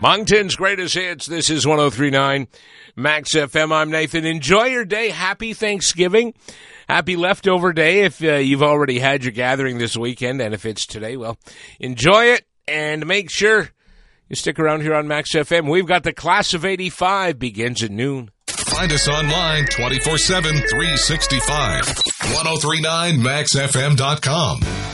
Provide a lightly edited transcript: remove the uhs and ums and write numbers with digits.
Moncton's greatest hits. This is 103.9 Max FM. I'm Nathan. Enjoy your day. Happy Thanksgiving. Happy leftover day if you've already had your gathering this weekend. And if it's today, well, enjoy it and make sure you stick around here on Max FM. We've got the Class of 85 begins at noon. Find us online 24/7, 365. 1039maxfm.com.